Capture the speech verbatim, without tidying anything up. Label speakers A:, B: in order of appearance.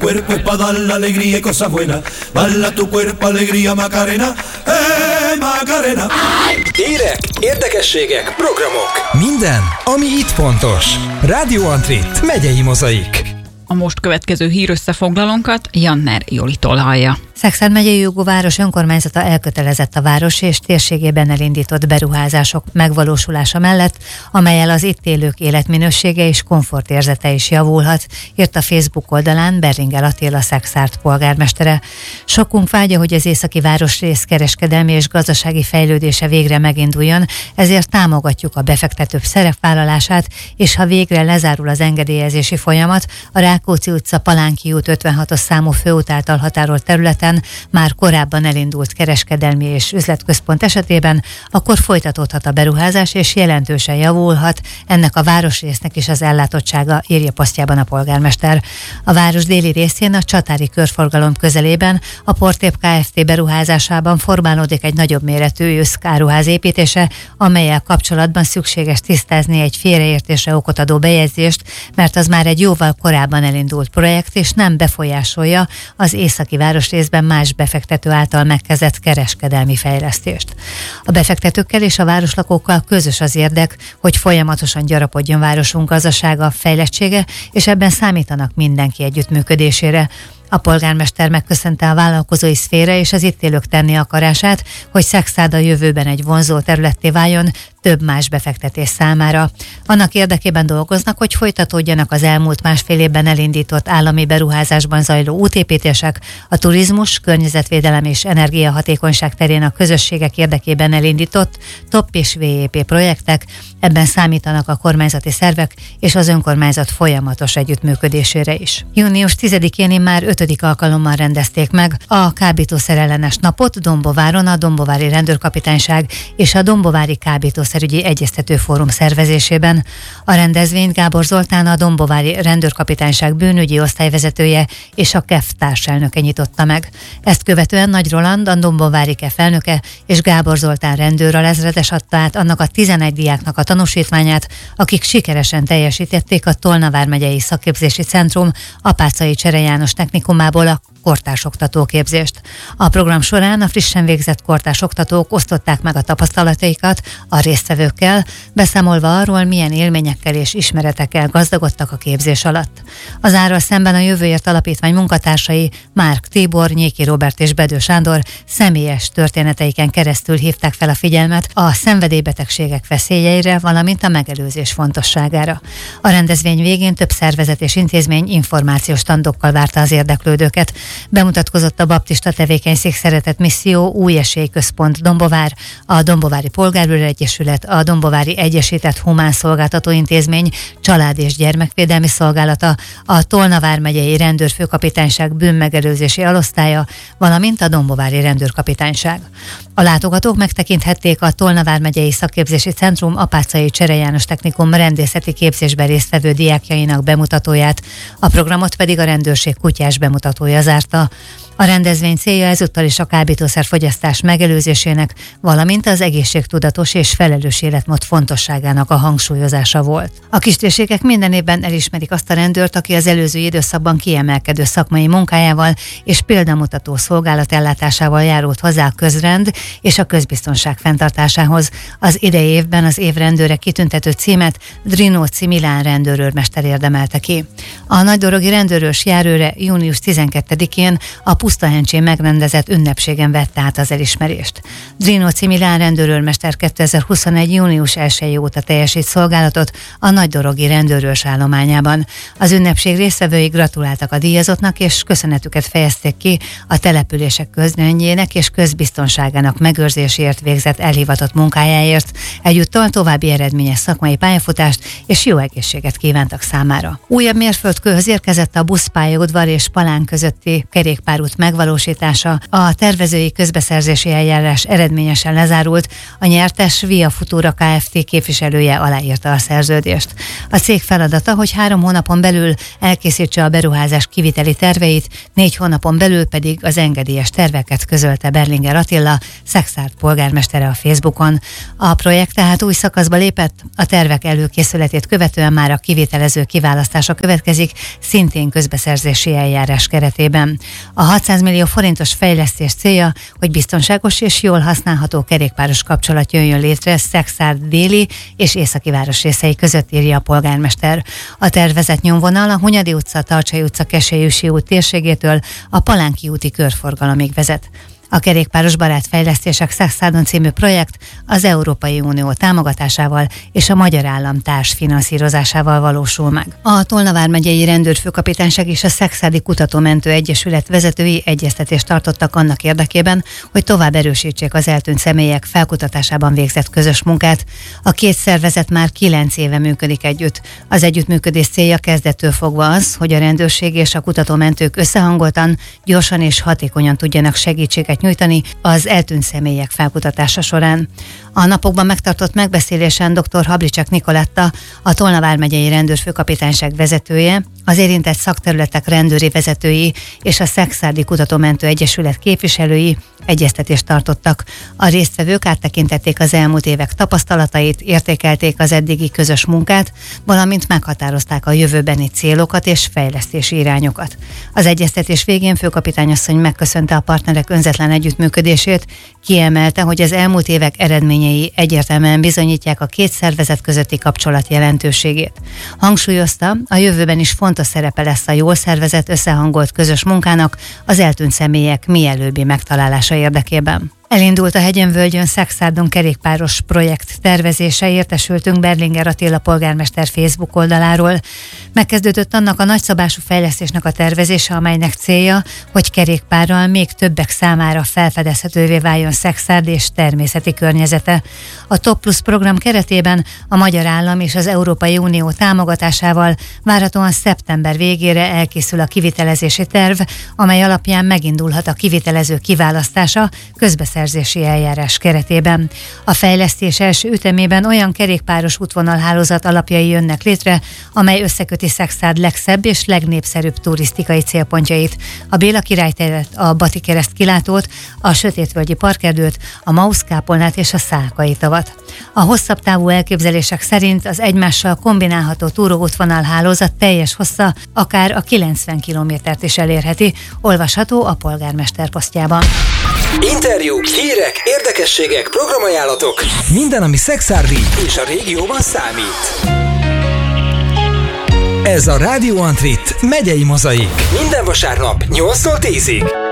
A: cuerpo es pa' dar la alegría y cosas buenas. Bala tu cuerpo, alegría, Macarena. Eh, Macarena.
B: Hírek, érdekességek, programok.
C: Minden, ami itt fontos. Rádió Antrit, megyei mozaik.
D: A most következő hírösszefoglalónkat Janner Jolitól hallja.
E: Szekszárd megyei jogóváros önkormányzata elkötelezett a város és térségében elindított beruházások megvalósulása mellett, amellyel az itt élők életminősége és komfortérzete is javulhat, írt a Facebook oldalán Berringel Attila Szekszárd polgármestere. Sokunk vágya, hogy az északi városrész kereskedelmi és gazdasági fejlődése végre meginduljon, ezért támogatjuk a befektetők szerepvállalását, és ha végre lezárul az engedélyezési folyamat, a Rákóczi utca Palánki út ötvenhatos számú főút által határolt területen már korábban elindult kereskedelmi és üzletközpont esetében, akkor folytatódhat a beruházás és jelentősen javulhat ennek a városrésznek is az ellátottsága, írja posztjában a polgármester. A város déli részén a Csatári körforgalom közelében a Portép Kft. Beruházásában formálódik egy nagyobb méretű őszkáruház építése, amellyel kapcsolatban szükséges tisztázni egy félreértésre okot adó bejegyzést, mert az már egy jóval korábban elindult projekt, és nem befolyásolja az északi városrészben más befektető által megkezdett kereskedelmi fejlesztést. A befektetőkkel és a városlakókkal közös az érdek, hogy folyamatosan gyarapodjon városunk gazdasága, fejlettsége, és ebben számítanak mindenki együttműködésére. A polgármester megköszönte a vállalkozói szféra és az itt élők tenni akarását, hogy Szekszárd a jövőben egy vonzó területté váljon több más befektetés számára. Annak érdekében dolgoznak, hogy folytatódjanak az elmúlt másfél évben elindított állami beruházásban zajló útépítések, a turizmus, környezetvédelem és energiahatékonyság terén a közösségek érdekében elindított TOP és vé é pé projektek, ebben számítanak a kormányzati szervek és az önkormányzat folyamatos együttműködésére is. június tizedikén már ötödik alkalommal rendezték meg a kábítószerellenes napot Dombováron a Dombovári Rendőrkapitányság és a Dombovári Kábítószerügyi Egyeztető Fórum szervezésében. A rendezvényt Gábor Zoltán, a Dombovári Rendőrkapitányság bűnügyi osztályvezetője és a KEF társelnöke nyitotta meg. Ezt követően Nagy Roland, a Dombovári KEF elnöke és Gábor Zoltán rendőralezredes adta át annak a tizenegy diáknak a tanúsítványát, akik sikeresen teljesítették a Tolna vármegyei szakképzési centrum Apáczai Csere János technikumából a kortárs oktatóképzést. A program során a frissen végzett kortárs oktatók osztották meg a tapasztalataikat a résztvevőkkel, beszámolva arról, milyen élményekkel és ismeretekkel gazdagodtak a képzés alatt. Az árral szemben a Jövőért Alapítvány munkatársai Márk Tibor, Nyéki Róbert és Bedő Sándor személyes történeteiken keresztül hívták fel a figyelmet a szenvedélybetegségek veszélyeire, valamint a megelőzés fontosságára. A rendezvény végén több szervezet és intézmény információs standokkal várta az érdeklődőket. Bemutatkozott a Baptista Tevékenység Szeretet Misszió Új Esély Központ Dombovár, a Dombovári Polgárőr Egyesület, a Dombovári Egyesített Humán Szolgáltató Intézmény Család- és Gyermekvédelmi Szolgálata, a Tolna vármegyei Rendőrfőkapitányság bűnmegelőzési alosztálya, valamint a Dombovári Rendőrkapitányság. A látogatók megtekinthették a Tolna vármegyei Szakképzési Centrum Apáczai Csere János technikum rendészeti képzésben résztvevő diákjainak bemutatóját, a programot pedig a rendőrség kutyás bemutatója zárta. A rendezvény célja ezúttal is a kábítószerfogyasztás megelőzésének, valamint az egészségtudatos és felelős életmód fontosságának a hangsúlyozása volt. A kistérségek minden évben elismerik azt a rendőrt, aki az előző időszakban kiemelkedő szakmai munkájával és példamutató szolgálatellátásával járult hozzá a közrend és a közbiztonság fenntartásához. Az idei évben az év rendőre kitüntető címet Drinóci Milán rendőrőrmester érdemelte ki. A nagydorogi rendőrös járőre június tizenkettedikén a Pusztahencsén megrendezett ünnepségen vette át az elismerést. Drinóci Milán rendőrőrmester kétezer-huszonegy. június elseje óta teljesít szolgálatot a nagydorogi rendőrőrs állományában. Az ünnepség résztvevői gratuláltak a díjazottnak, és köszönetüket fejezték ki a települések közrendjének és közbiztonságának megőrzéséért végzett elhivatott munkájáért. Egyúttal további eredményes szakmai pályafutást és jó egészséget kívántak számára. Újabb mérföldkőhöz érkezett a buszpályaudvar és Palán közötti kerékpárút megvalósítása. A tervezői közbeszerzési eljárás eredményesen lezárult, a nyertes Via Futura Kft. Képviselője aláírta a szerződést. A cég feladata, hogy három hónapon belül elkészítse a beruházás kiviteli terveit, négy hónapon belül pedig az engedélyes terveket, közölte Berlinger Attila, Szekszárd polgármestere a Facebookon. A projekt tehát új szakaszba lépett, a tervek előkészületét követően már a kivitelező kiválasztása következik, szintén közbeszerzési eljárás keretében. A hatszáz millió forintos fejlesztés célja, hogy biztonságos és jól használható kerékpáros kapcsolat jöjjön létre Szekszárd déli és északi városrészei között, írja a polgármester. A tervezett nyomvonal a Hunyadi utca, Tarcsai utca, Kesselyüsi út térségétől a Palánki úti körforgalomig vezet. A Kerékpáros Barát Fejlesztések Szekszárdon című projekt az Európai Unió támogatásával és a Magyar Állam társfinanszírozásával valósul meg. A Tolna vármegyei rendőrfőkapitányság és a Szekszárdi Kutatómentő Egyesület vezetői egyeztetést tartottak annak érdekében, hogy tovább erősítsék az eltűnt személyek felkutatásában végzett közös munkát. A két szervezet már kilenc éve működik együtt. Az együttműködés célja kezdettől fogva az, hogy a rendőrség és a kutatómentők összehangoltan, gyorsan és hatékonyan tudjanak segítséget nyújtani az eltűnt személyek felkutatása során. A napokban megtartott megbeszélésen dr. Hablicsak Nikoletta, a Tolna vármegyei rendőrfőkapitányság vezetője, az érintett szakterületek rendőri vezetői és a Szekszárdi Kutatómentő Egyesület képviselői egyeztetést tartottak. A résztvevők áttekintették az elmúlt évek tapasztalatait, értékelték az eddigi közös munkát, valamint meghatározták a jövőbeni célokat és fejlesztési irányokat. Az egyeztetés végén főkapitányasszony megköszönte a partnerek önzetlen együttműködését, kiemelte, hogy az elmúlt évek eredményei egyértelműen bizonyítják a két szervezet közötti kapcsolat jelentőségét. Hangsúlyozta, a jövőben is fontos szerepe lesz a jól szervezett, összehangolt közös munkának az eltűnt személyek mielőbbi megtalálása érdekében. Elindult a Hegyen-völgyön Szekszárdon kerékpáros projekt tervezése, értesültünk Berlinger Attila polgármester Facebook oldaláról. Megkezdődött annak a nagyszabású fejlesztésnek a tervezése, amelynek célja, hogy kerékpárral még többek számára felfedezhetővé váljon Szekszárd és természeti környezete. A Top Plus program keretében a Magyar Állam és az Európai Unió támogatásával várhatóan szeptember végére elkészül a kivitelezési terv, amely alapján megindulhat a kivitelező kiválasztása közbeszerzési eljárás keretében. A fejlesztés első ütemében olyan kerékpáros útvonalhálózat alapjai jönnek létre, amely összeköti Szekszárd legszebb és legnépszerűbb turisztikai célpontjait: a Béla királyteret, a Bati kereszt kilátót, a Sötétvölgyi parkerdőt, a Mauszkápolnát és a Szálkai tavat. A hosszabb távú elképzelések szerint az egymással kombinálható túróútvonalhálózat teljes hossza akár a kilencven kilométert is elérheti, olvasható a polgármester posztjában.
B: Interjúk, hírek, érdekességek, programajánlatok.
C: Minden, ami szekszárdi
B: És a régióban számít.
C: Ez a Rádió Antrit megyei mozaik.
B: Minden vasárnap nyolctól tízig.